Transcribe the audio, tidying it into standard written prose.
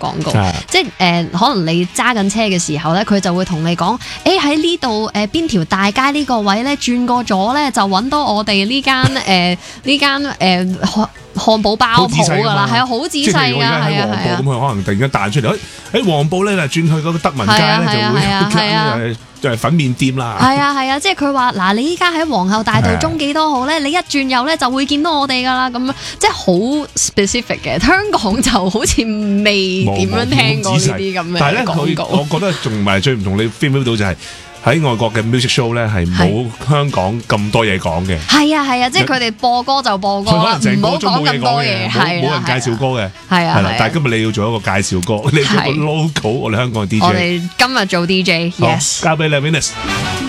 廣告，即係可能你揸緊車嘅時候咧，佢就會同你講，喺呢度邊條大街呢個位咧轉過咗咧，就揾到我哋呢間漢堡包鋪㗎啦，係啊，好仔細㗎，係啊， 咁佢可能突然間彈出嚟，喺黃埔咧，轉去嗰個德文街咧就會粉麵店啦。 係啊，即係佢話嗱，你依家喺皇后大道中幾多號咧？你一轉右咧就會見到我哋㗎啦。咁即係好 specific 嘅。香港就好似未點樣聽過呢啲咁嘅廣告。 但係咧，我覺得仲唔係最唔同你 feel 到就係。喺外國嘅 music show 咧係冇香港咁多嘢講嘅。係啊，即係佢哋播歌就播歌啦，唔好講咁多嘢， 冇人介紹歌嘅。 係啦， 但係今日你要做一個介紹歌，你做個 local 我哋香港嘅 DJ。 我哋今日做 DJ，yes。 交俾你 Venus。